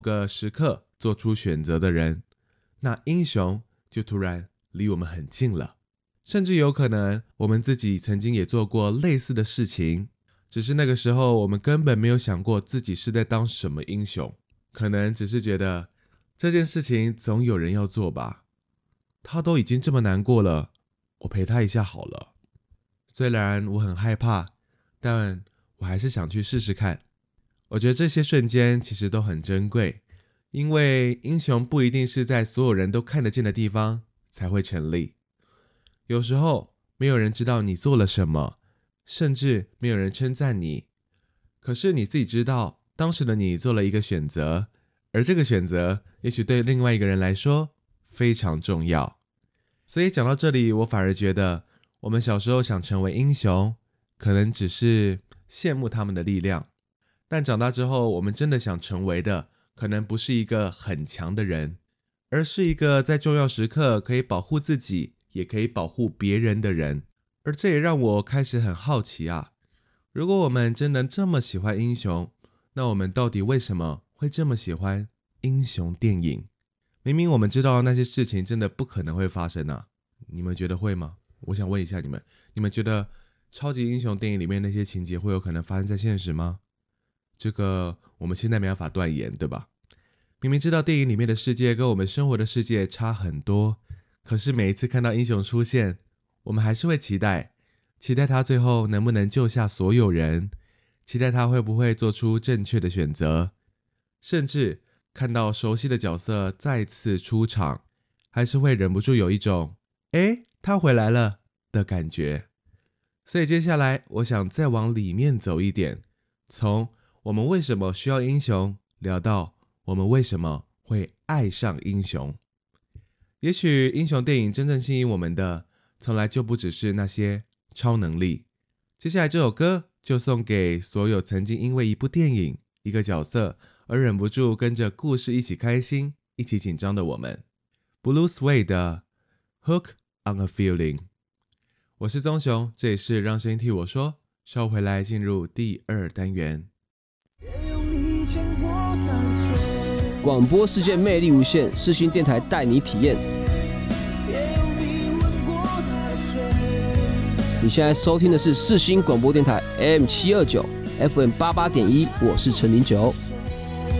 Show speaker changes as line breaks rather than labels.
个时刻做出选择的人，那英雄就突然离我们很近了。甚至有可能我们自己曾经也做过类似的事情，只是那个时候我们根本没有想过自己是在当什么英雄，可能只是觉得这件事情总有人要做吧，他都已经这么难过了，我陪他一下好了。虽然我很害怕，但我还是想去试试看。我觉得这些瞬间其实都很珍贵，因为英雄不一定是在所有人都看得见的地方才会成立。有时候没有人知道你做了什么，甚至没有人称赞你，可是你自己知道当时的你做了一个选择，而这个选择也许对另外一个人来说非常重要。所以讲到这里，我反而觉得我们小时候想成为英雄，可能只是羡慕他们的力量，但长大之后我们真的想成为的可能不是一个很强的人，而是一个在重要时刻可以保护自己也可以保护别人的人。而这也让我开始很好奇啊，如果我们真的这么喜欢英雄，那我们到底为什么会这么喜欢英雄电影？明明我们知道那些事情真的不可能会发生啊，你们觉得会吗？我想问一下你们觉得超级英雄电影里面那些情节会有可能发生在现实吗？这个我们现在没办法断言，对吧？明明知道电影里面的世界跟我们生活的世界差很多，可是每一次看到英雄出现，我们还是会期待他最后能不能救下所有人，期待他会不会做出正确的选择，甚至看到熟悉的角色再次出场，还是会忍不住有一种他回来了的感觉。所以接下来我想再往里面走一点，从我们为什么需要英雄聊到我们为什么会爱上英雄。也许英雄电影真正吸引我们的从来就不只是那些超能力。接下来这首歌就送给所有曾经因为一部电影一个角色而忍不住跟着故事一起开心一起紧张的我们， Blue Sway 的 Hook on a Feeling。 我是宗雄，这里是让声音替我说，稍后回来进入第2单元。
广播世界魅力无限，世新电台带你体验。你现在收听的是世新广播电台 AM729 FM88.1，我是陈09。